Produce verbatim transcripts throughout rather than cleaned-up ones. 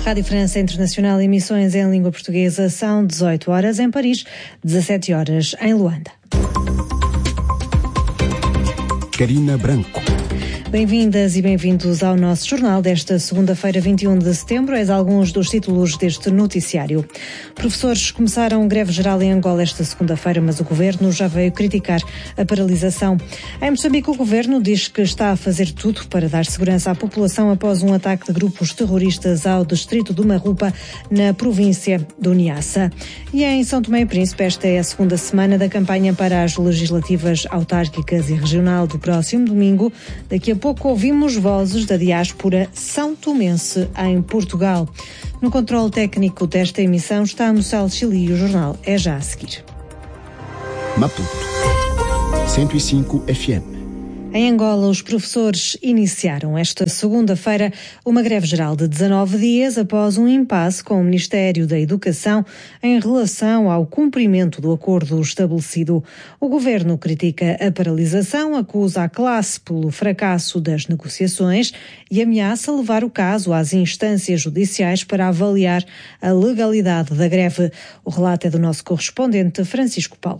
Rádio França Internacional, emissões em língua portuguesa, são dezoito horas em Paris, dezassete horas em Luanda. Karina Branco. Bem-vindas e bem-vindos ao nosso jornal desta segunda-feira, vinte e um de setembro. Eis alguns dos títulos deste noticiário. Professores começaram greve geral em Angola esta segunda-feira, mas o governo já veio criticar a paralisação. Em Moçambique, o governo diz que está a fazer tudo para dar segurança à população após um ataque de grupos terroristas ao distrito do Marrupa, na província do Niassa. E em São Tomé e Príncipe, esta é a segunda semana da campanha para as legislativas autárquicas e regional do próximo domingo. Daqui a pouco ouvimos vozes da diáspora são tomense em Portugal. No controle técnico desta emissão está Moçal Chile e o jornal é já a seguir. Maputo, cento e cinco F M. Em Angola, os professores iniciaram esta segunda-feira uma greve geral de dezanove dias após um impasse com o Ministério da Educação em relação ao cumprimento do acordo estabelecido. O governo critica a paralisação, acusa a classe pelo fracasso das negociações e ameaça levar o caso às instâncias judiciais para avaliar a legalidade da greve. O relato é do nosso correspondente Francisco Paulo.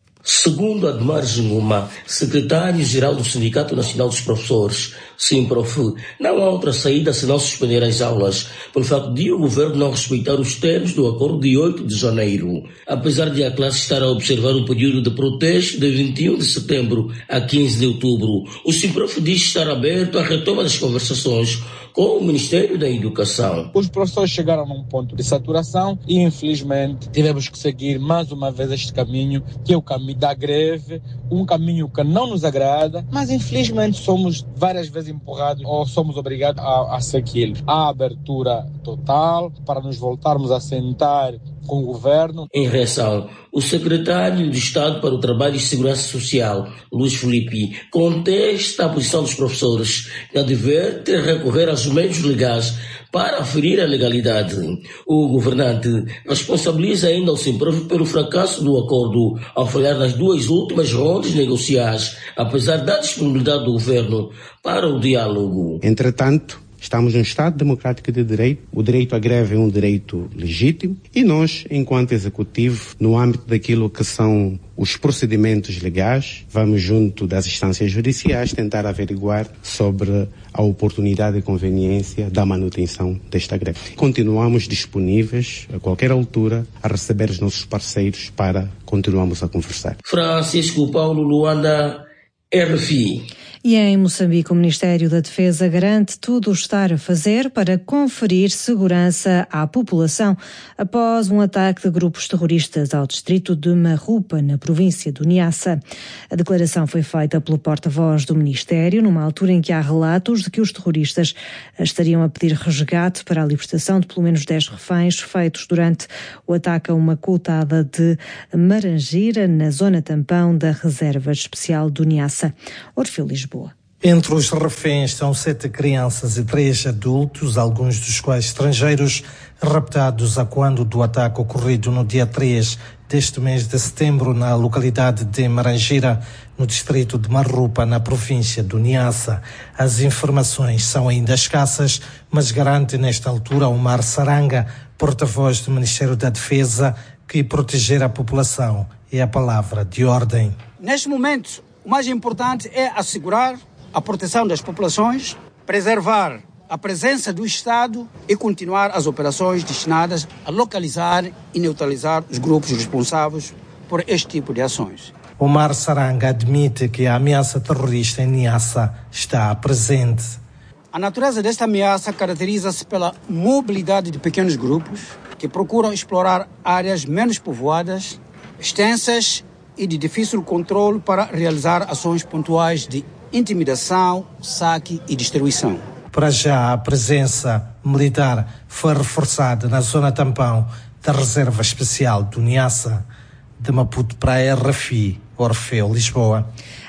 Segundo Admar Zinguma, secretário-geral do Sindicato Nacional dos Professores, Simprof, não há outra saída senão suspender as aulas, pelo facto de o governo não respeitar os termos do acordo de oito de janeiro. Apesar de a classe estar a observar um período de protesto de vinte e um de setembro a quinze de outubro, o Simprof diz estar aberto à retoma das conversações com o Ministério da Educação. Os professores chegaram num ponto de saturação e, infelizmente, tivemos que seguir mais uma vez este caminho, que é o caminho da greve, um caminho que não nos agrada, mas, infelizmente, somos várias vezes empurrados ou somos obrigados a, a seguir. Há abertura total para nos voltarmos a sentar com o governo. Em reação, o secretário de Estado para o Trabalho e Segurança Social, Luís Filipe, contesta a posição dos professores que adverte recorrer aos meios legais para aferir a legalidade. O governante responsabiliza ainda o Simprof pelo fracasso do acordo ao falhar nas duas últimas rondas negociais, apesar da disponibilidade do governo para o diálogo. Entretanto, estamos num Estado democrático de direito, o direito à greve é um direito legítimo e nós, enquanto Executivo, no âmbito daquilo que são os procedimentos legais, vamos junto das instâncias judiciais tentar averiguar sobre a oportunidade e conveniência da manutenção desta greve. Continuamos disponíveis a qualquer altura a receber os nossos parceiros para continuarmos a conversar. Francisco Paulo, Luanda, R F I. E em Moçambique, o Ministério da Defesa garante tudo o estar a fazer para conferir segurança à população após um ataque de grupos terroristas ao distrito de Marrupa, na província do Niassa. A declaração foi feita pelo porta-voz do Ministério, numa altura em que há relatos de que os terroristas estariam a pedir resgate para a libertação de pelo menos dez reféns feitos durante o ataque a uma coutada de Marangira, na zona tampão da Reserva Especial do Niassa. Orfeu Lisboa. Entre os reféns estão sete crianças e três adultos, alguns dos quais estrangeiros, raptados a quando do ataque ocorrido no dia três deste mês de setembro na localidade de Marangira, no distrito de Marrupa, na província do Niassa. As informações são ainda escassas, mas garante nesta altura Omar Saranga, porta-voz do Ministério da Defesa, que proteger a população é a palavra de ordem. Neste momento, o mais importante é assegurar a proteção das populações, preservar a presença do Estado e continuar as operações destinadas a localizar e neutralizar os grupos responsáveis por este tipo de ações. Omar Saranga admite que a ameaça terrorista em Niassa está presente. A natureza desta ameaça caracteriza-se pela mobilidade de pequenos grupos que procuram explorar áreas menos povoadas, extensas e de difícil controle para realizar ações pontuais de intimidação, saque e destruição. Para já, a presença militar foi reforçada na zona tampão da Reserva Especial do Niassa. De Maputo para a R F I, Orfeu, Lisboa.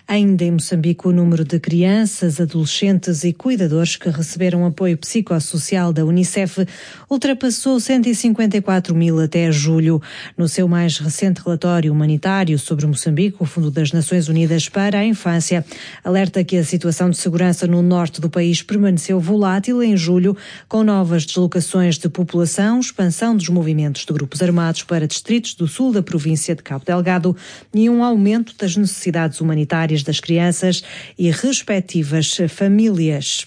Ainda em Moçambique, o número de crianças, adolescentes e cuidadores que receberam apoio psicossocial da Unicef ultrapassou cento e cinquenta e quatro mil até julho. No seu mais recente relatório humanitário sobre Moçambique, o Fundo das Nações Unidas para a Infância alerta que a situação de segurança no norte do país permaneceu volátil em julho, com novas deslocações de população, expansão dos movimentos de grupos armados para distritos do sul da província de Cabo Delgado e um aumento das necessidades humanitárias das crianças e respectivas famílias.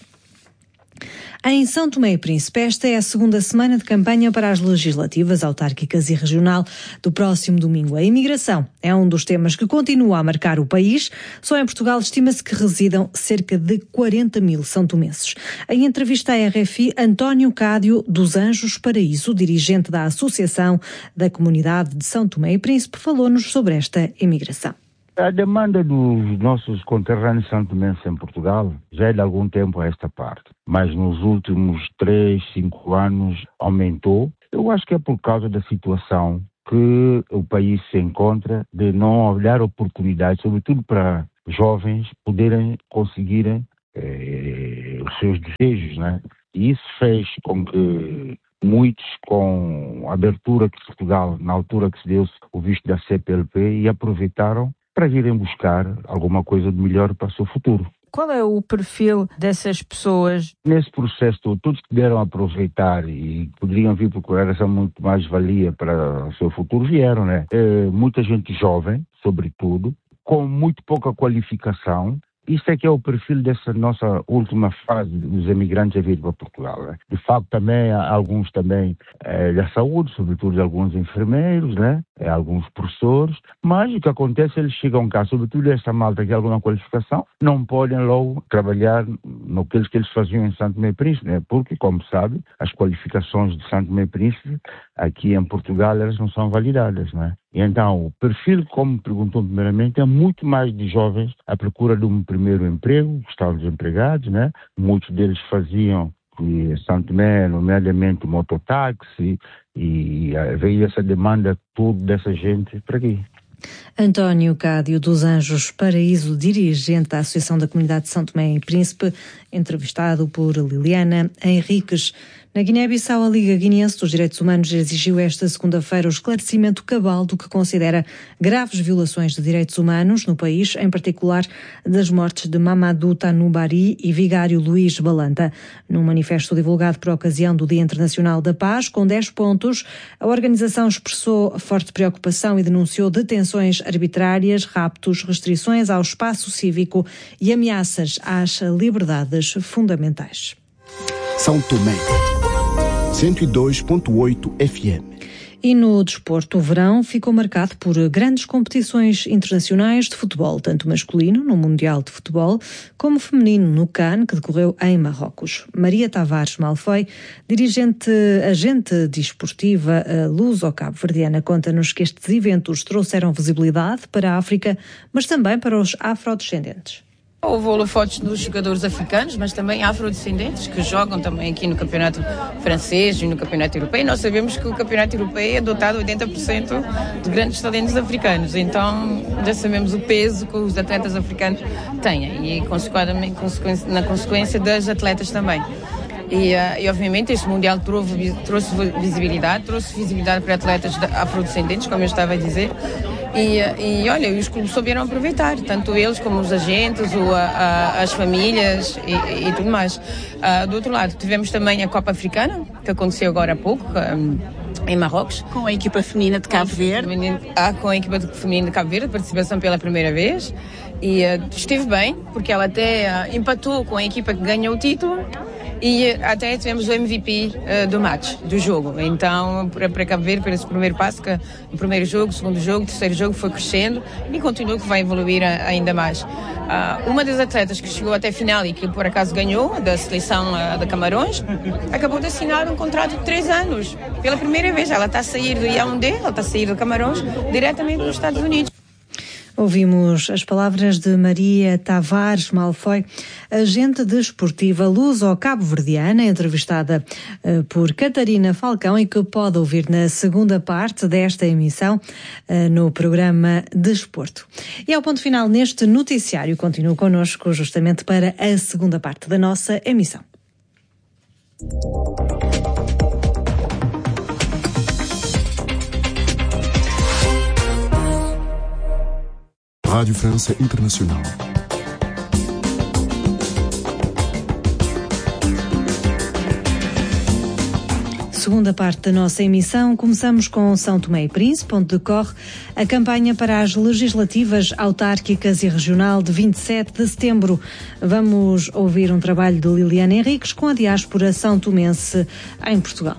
Em São Tomé e Príncipe, esta é a segunda semana de campanha para as legislativas, autárquicas e regional do próximo domingo. A imigração é um dos temas que continua a marcar o país. Só em Portugal estima-se que residam cerca de quarenta mil são-tomenses. Em entrevista à R F I, António Cádio dos Anjos Paraíso, dirigente da Associação da Comunidade de São Tomé e Príncipe, falou-nos sobre esta imigração. A demanda dos nossos conterrâneos santomenses em Portugal já é de algum tempo a esta parte, mas nos últimos três, cinco anos aumentou. Eu acho que é por causa da situação que o país se encontra de não olhar oportunidades, sobretudo para jovens poderem conseguirem eh, os seus desejos, né? E isso fez com que muitos, com a abertura que Portugal, na altura que se deu o visto da C P L P, e aproveitaram para irem buscar alguma coisa de melhor para o seu futuro. Qual é o perfil dessas pessoas? Nesse processo, todos que puderam aproveitar e poderiam vir procurar essa muito mais valia para o seu futuro, vieram, né? É, muita gente jovem, sobretudo, com muito pouca qualificação. Isto é que é o perfil dessa nossa última fase dos emigrantes a vir para Portugal, né? De facto, também há alguns também é, da saúde, sobretudo alguns enfermeiros, né? É, alguns professores, mas o que acontece, eles chegam cá, sobretudo esta malta que tem alguma qualificação, não podem logo trabalhar no que eles, que eles faziam em São Tomé e Príncipe, né? Porque, como sabe, as qualificações de São Tomé e Príncipe aqui em Portugal, elas não são validadas, né? E então, o perfil, como perguntou primeiramente, é muito mais de jovens à procura de um primeiro emprego, estavam desempregados, né? Muitos deles faziam em São Tomé, nomeadamente mototáxi, e veio essa demanda toda dessa gente para aqui. António Cádio dos Anjos Paraíso, dirigente da Associação da Comunidade de São Tomé e Príncipe, entrevistado por Liliana Henriques. Na Guiné-Bissau, a Liga Guineense dos Direitos Humanos exigiu esta segunda-feira o esclarecimento cabal do que considera graves violações de direitos humanos no país, em particular das mortes de Mamadou Tanubari e vigário Luís Balanta. Num manifesto divulgado por ocasião do Dia Internacional da Paz, com dez pontos, a organização expressou forte preocupação e denunciou detenções arbitrárias, raptos, restrições ao espaço cívico e ameaças às liberdades fundamentais. São Tomé, cento e dois ponto oito F M. E no desporto, o verão ficou marcado por grandes competições internacionais de futebol, tanto masculino, no Mundial de Futebol, como feminino, no CAN, que decorreu em Marrocos. Maria Tavares Malfoy, dirigente, agente desportiva luso-cabo-verdiana, conta-nos que estes eventos trouxeram visibilidade para a África, mas também para os afrodescendentes. Houve holofotes dos jogadores africanos, mas também afrodescendentes, que jogam também aqui no campeonato francês e no campeonato europeu. E nós sabemos que o campeonato europeu é dotado oitenta por cento de grandes talentos africanos. Então, já sabemos o peso que os atletas africanos têm. E, consequentemente, na consequência das atletas também. E, uh, e obviamente, este Mundial trouxe, trouxe visibilidade, trouxe visibilidade para atletas afrodescendentes, como eu estava a dizer. E, e olha, os clubes souberam aproveitar, tanto eles como os agentes, o, a, a, as famílias e, e tudo mais. Uh, do outro lado, tivemos também a Copa Africana, que aconteceu agora há pouco, um, em Marrocos. Com a equipa feminina de Cabo Verde. Ah, com a equipa feminina de Cabo Verde, participação pela primeira vez. E uh, esteve bem, porque ela até uh, empatou com a equipa que ganhou o título. E até tivemos o M V P uh, do match, do jogo. Então, para, para Cabo Verde, para esse primeiro passo, que o primeiro jogo, o segundo jogo, o terceiro jogo foi crescendo e continua que vai evoluir a, ainda mais. Uh, uma das atletas que chegou até a final e que por acaso ganhou, da seleção uh, de Camarões, acabou de assinar um contrato de três anos. Pela primeira vez, ela está a sair do Yaoundé, ela está a sair do Camarões, diretamente para os Estados Unidos. Ouvimos as palavras de Maria Tavares Malfoy, agente desportiva luso-cabo-verdiana, entrevistada uh, por Catarina Falcão e que pode ouvir na segunda parte desta emissão uh, no programa Desporto. E ao ponto final neste noticiário, continue connosco justamente para a segunda parte da nossa emissão. Rádio França Internacional. Segunda parte da nossa emissão, começamos com São Tomé e Príncipe, onde decorre a campanha para as legislativas autárquicas e regional de vinte e sete de setembro. Vamos ouvir um trabalho de Liliana Henriques com a diáspora são tomense em Portugal.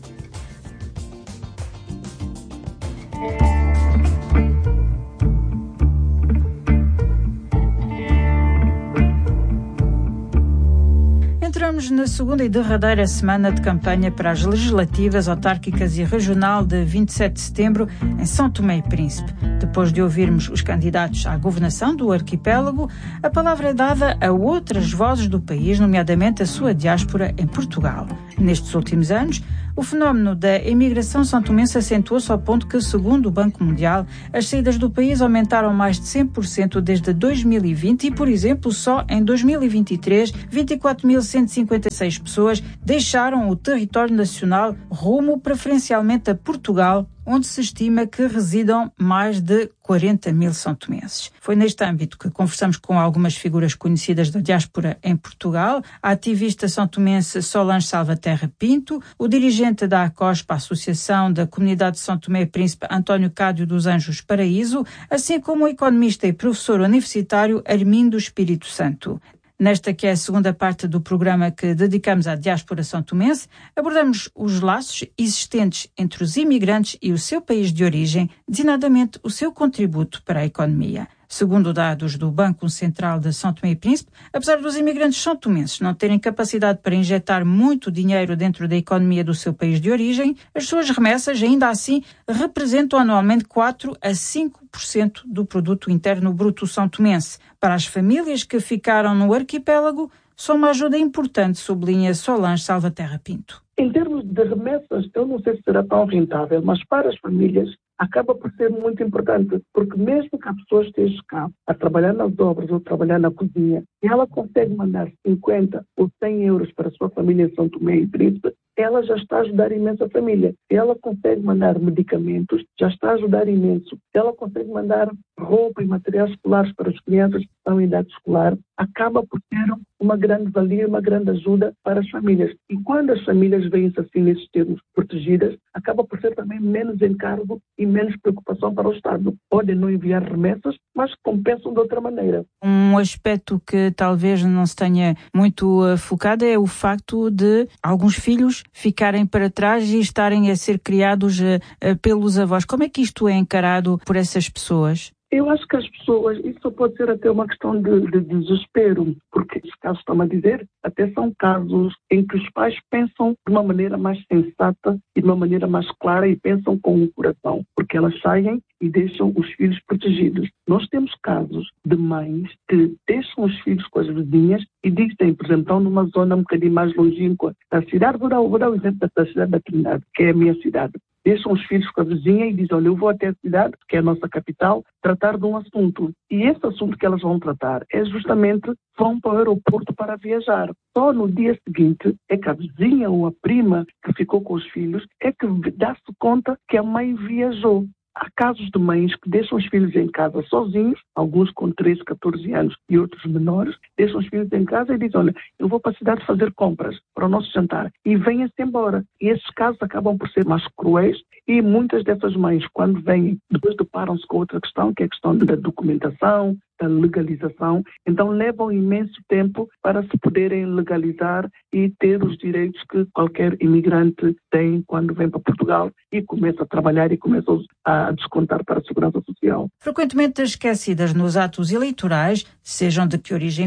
Entramos na segunda e derradeira semana de campanha para as legislativas autárquicas e regional de vinte e sete de setembro em São Tomé e Príncipe. Depois de ouvirmos os candidatos à governação do arquipélago, a palavra é dada a outras vozes do país, nomeadamente a sua diáspora em Portugal. Nestes últimos anos, o fenómeno da imigração são-tomense acentuou-se ao ponto que, segundo o Banco Mundial, as saídas do país aumentaram mais de cem por cento desde dois mil e vinte e, por exemplo, só em dois mil e vinte e três, vinte e quatro mil cento e cinquenta e seis pessoas deixaram o território nacional rumo preferencialmente a Portugal, onde se estima que residam mais de quarenta mil são-tomenses. Foi neste âmbito que conversamos com algumas figuras conhecidas da diáspora em Portugal, a ativista são-tomense Solange Salvaterra Pinto, o dirigente da ACOSP, a Associação da Comunidade de São Tomé e Príncipe, António Cádio dos Anjos Paraíso, assim como o economista e professor universitário Armindo Espírito Santo. Nesta que é a segunda parte do programa que dedicamos à diáspora são-tomense, abordamos os laços existentes entre os imigrantes e o seu país de origem, designadamente o seu contributo para a economia. Segundo dados do Banco Central de São Tomé e Príncipe, apesar dos imigrantes são-tomenses não terem capacidade para injetar muito dinheiro dentro da economia do seu país de origem, as suas remessas ainda assim representam anualmente quatro a cinco por cento do produto interno bruto são-tomense. Para as famílias que ficaram no arquipélago, são uma ajuda importante, sublinha Solange Salvaterra Pinto. Em termos de remessas, eu não sei se será tão rentável, mas para as famílias acaba por ser muito importante, porque mesmo que a pessoa esteja cá a trabalhar nas obras ou trabalhar na cozinha, e ela consegue mandar cinquenta ou cem euros para a sua família em São Tomé e Príncipe, ela já está a ajudar imenso a família. Ela consegue mandar medicamentos, já está a ajudar imenso. Ela consegue mandar roupa e materiais escolares para as crianças que estão em idade escolar, acaba por ter uma grande valia, uma grande ajuda para as famílias. E quando as famílias veem-se assim nesses termos protegidas, acaba por ser também menos encargo e menos preocupação para o Estado. Podem não enviar remessas, mas compensam de outra maneira. Um aspecto que talvez não se tenha muito uh, focado é o facto de alguns filhos ficarem para trás e estarem a ser criados uh, uh, pelos avós. Como é que isto é encarado por essas pessoas? Eu acho que as pessoas, isso pode ser até uma questão de, de desespero, porque os casos, estão a dizer, até são casos em que os pais pensam de uma maneira mais sensata e de uma maneira mais clara e pensam com o coração, porque elas saem e deixam os filhos protegidos. Nós temos casos de mães que deixam os filhos com as vizinhas e dizem, por exemplo, estão numa zona um bocadinho mais longínqua da cidade, vou dar, vou dar o exemplo da cidade da Trindade, que é a minha cidade. Deixam os filhos com a vizinha e dizem, olha, eu vou até a cidade, que é a nossa capital, tratar de um assunto. E esse assunto que elas vão tratar é justamente, vão para o aeroporto para viajar. Só no dia seguinte é que a vizinha ou a prima que ficou com os filhos é que dá-se conta que a mãe viajou. Há casos de mães que deixam os filhos em casa sozinhos, alguns com treze, catorze anos e outros menores, deixam os filhos em casa e dizem, olha, eu vou para a cidade fazer compras para o nosso jantar e venham-se embora. E esses casos acabam por ser mais cruéis e muitas dessas mães, quando vêm, depois deparam-se com outra questão, que é a questão da documentação, da legalização, então levam imenso tempo para se poderem legalizar e ter os direitos que qualquer imigrante tem quando vem para Portugal e começa a trabalhar e começa a descontar para a Segurança Social. Frequentemente esquecidas nos atos eleitorais, sejam de que origem for,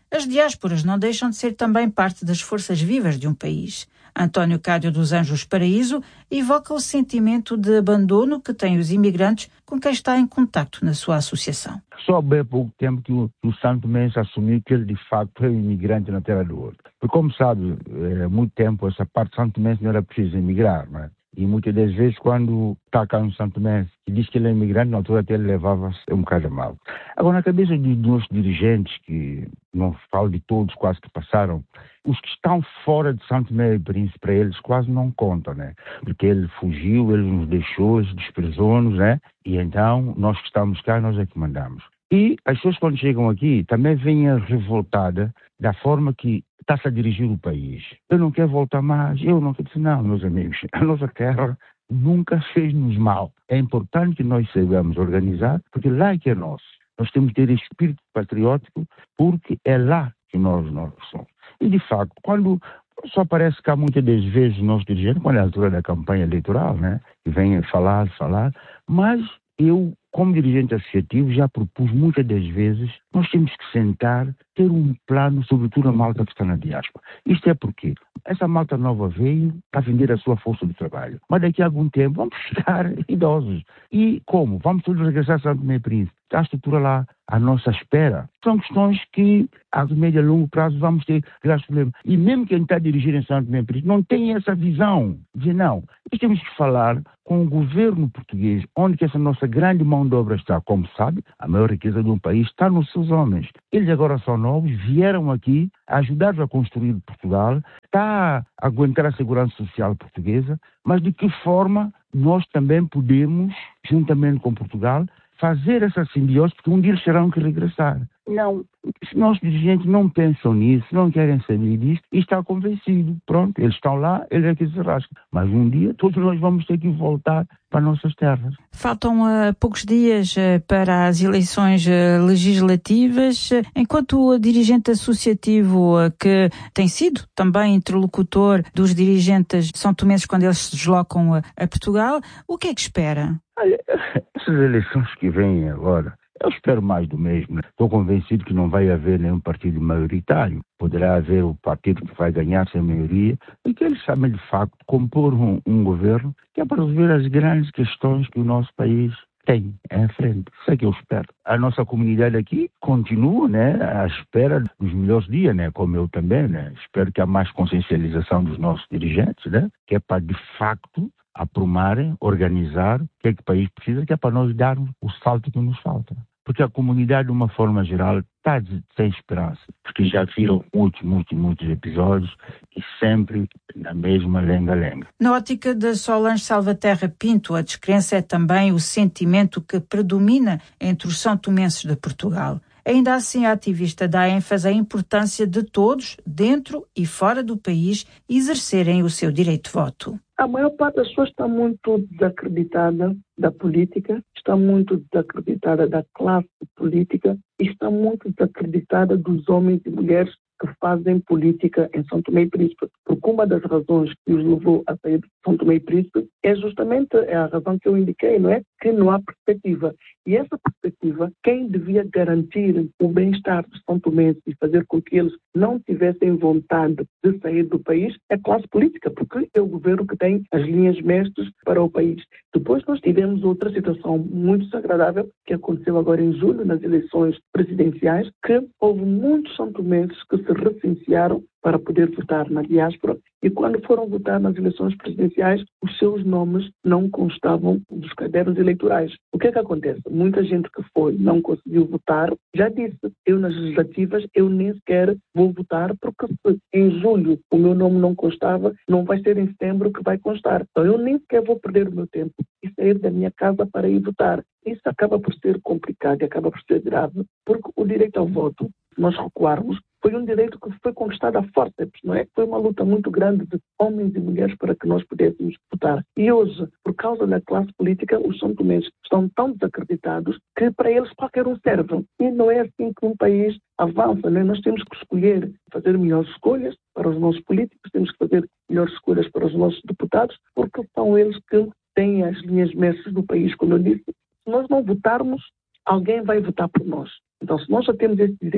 As diásporas não deixam de ser também parte das forças vivas de um país. António Cádio dos Anjos Paraíso evoca o sentimento de abandono que têm os imigrantes com quem está em contacto na sua associação. Só há bem pouco tempo que o, o Santo Tomé assumiu que ele de facto é um imigrante na terra do outro. Porque como sabe, há muito tempo essa parte de Santo Tomé não era preciso emigrar, não é? E muitas das vezes, quando está cá no Santo Tomé e diz que ele é imigrante, na altura até ele levava-se um bocado a mal. Agora, na cabeça de nossos dirigentes, que não falo de todos quase que passaram, os que estão fora de Santo Tomé e Príncipe, para eles quase não contam, né? Porque ele fugiu, ele nos deixou, desprezou-nos, né? E então, nós que estamos cá, nós é que mandamos. E as pessoas quando chegam aqui também vêm revoltadas da forma que está-se a dirigir o país. Eu não quero voltar mais, eu não quero dizer, não, meus amigos, a nossa terra nunca fez-nos mal. É importante que nós saibamos organizar, porque lá é que é nosso. Nós temos que ter espírito patriótico, porque é lá que nós, nós somos. E de facto, quando só parece que há muitas das vezes nós dirigentes, quando é a altura da campanha eleitoral, né, que vem falar, falar, mas eu, como dirigente associativo, já propus muitas das vezes, nós temos que sentar, ter um plano sobre toda a malta que está na diáspora. Isto é porque essa malta nova veio para vender a sua força de trabalho. Mas daqui a algum tempo vamos ficar idosos. E como? Vamos todos regressar a Santo Tomé e Príncipe. Está a estrutura lá à nossa espera. São questões que, a médio e longo prazo, vamos ter graves problemas. E mesmo quem está a dirigir em Santo Tomé e Príncipe não tem essa visão. Dizer, não, nós temos que falar com o governo português, onde que essa nossa grande mão de obra está. Como sabe, a maior riqueza de um país está nos seus homens. Eles agora são novos, vieram aqui, ajudaram a construir Portugal, está a aguentar a segurança social portuguesa, mas de que forma nós também podemos, juntamente com Portugal, fazer essa simbiose, porque um dia eles terão que regressar. Não, se nossos dirigentes não pensam nisso, não querem saber disso, e está convencido. Pronto, eles estão lá, eles é que se rascam. Mas um dia todos nós vamos ter que voltar para nossas terras. Faltam uh, poucos dias uh, para as eleições uh, legislativas. Enquanto dirigente associativo uh, que tem sido também interlocutor dos dirigentes de São Tomenses quando eles se deslocam uh, a Portugal, o que é que espera? Olha, essas eleições que vêm agora, eu espero mais do mesmo. Estou convencido que não vai haver nenhum partido maioritário. Poderá haver o partido que vai ganhar sem maioria e que eles sabem, de facto, compor um, um governo que é para resolver as grandes questões que o nosso país tem em frente. Isso é que eu espero. A nossa comunidade aqui continua, né, à espera dos melhores dias, né, como eu também, né. Espero que há mais consciencialização dos nossos dirigentes, né, que é para, de facto, aprumarem, organizar o que é que o país precisa, que é para nós darmos o salto que nos falta. Porque a comunidade, de uma forma geral, está sem esperança. Porque já viram muitos, muitos, muitos episódios e sempre na mesma lenga-lenga. Na ótica de Solange Salvaterra Pinto, a descrença é também o sentimento que predomina entre os são-tomenses de Portugal. Ainda assim, a ativista dá ênfase à importância de todos, dentro e fora do país, exercerem o seu direito de voto. A maior parte das pessoas está muito desacreditada da política, está muito desacreditada da classe política e está muito desacreditada dos homens e mulheres que fazem política em São Tomé e Príncipe. Porque uma das razões que os levou a sair de São Tomé e Príncipe é justamente a razão que eu indiquei, não é? Que não há perspectiva. E essa perspectiva, quem devia garantir o bem-estar dos São Tomenses e fazer com que eles não tivessem vontade de sair do país, é a classe política, porque é o governo que tem as linhas mestras para o país. Depois nós tivemos outra situação muito desagradável que aconteceu agora em julho, nas eleições presidenciais, que houve muitos São Tomenses que se recensearam para poder votar na diáspora e quando foram votar nas eleições presidenciais, os seus nomes não constavam dos cadernos eleitorais. O que é que acontece? Muita gente que foi não conseguiu votar, já disse, eu nas legislativas eu nem sequer vou votar porque se em julho o meu nome não constava, não vai ser em setembro que vai constar. Então eu nem sequer vou perder o meu tempo e sair da minha casa para ir votar. Isso acaba por ser complicado e acaba por ser grave, porque o direito ao voto, se nós recuarmos, foi um direito que foi conquistado a forceps, não é? Foi uma luta muito grande de homens e mulheres para que nós pudéssemos votar. E hoje, por causa da classe política, os São Tomenses estão tão desacreditados que para eles qualquer um serve. E não é assim que um país avança, não é? Nós temos que escolher, fazer melhores escolhas para os nossos políticos, temos que fazer melhores escolhas para os nossos deputados, porque são eles que têm as linhas mestras do país, como eu disse. Se nós não votarmos, alguém vai votar por nós. Então, se nós já temos esse direito,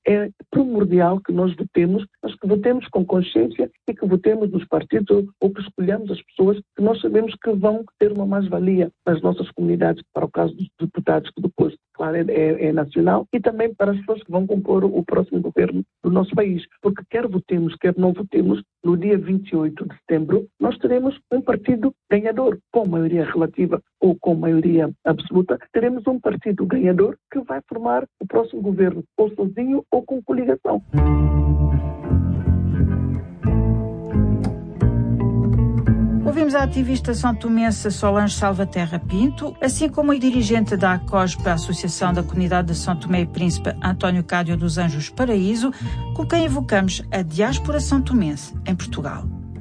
é primordial que nós votemos, mas que votemos com consciência e que votemos nos partidos ou que escolhamos as pessoas que nós sabemos que vão ter uma mais-valia nas nossas comunidades, para o caso dos deputados, que depois, claro, é, é, é nacional, e também para as pessoas que vão compor o próximo governo do nosso país. Porque quer votemos, quer não votemos, no dia vinte e oito de setembro, nós teremos um partido ganhador, com maioria relativa ou com maioria absoluta, teremos um partido ganhador que vai formar o próximo governo, ou sozinho ou com coligação. Ouvimos a ativista santomense Solange Salvaterra Pinto, assim como o dirigente da ACOSP, a Associação da Comunidade de São Tomé e Príncipe, António Cádio dos Anjos Paraíso, com quem evocamos a diáspora santomense em Portugal.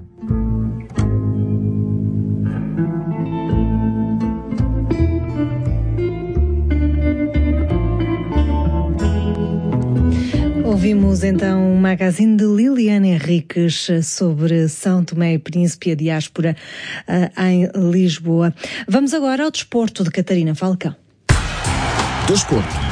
Ouvimos então um magazine de Liliana Henriques sobre São Tomé e Príncipe e a diáspora uh, em Lisboa. Vamos agora ao desporto de Catarina Falcão. Desporto.